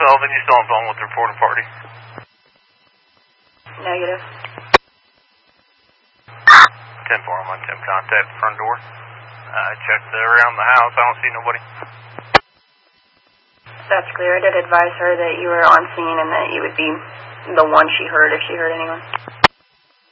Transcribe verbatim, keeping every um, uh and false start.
Sullivan, you still on phone with the reporting party? Negative. ten four, I'm on Tim contact the front door. I checked around the house, I don't see nobody. That's clear. I did advise her that you were on scene and that you would be the one she heard if she heard anyone.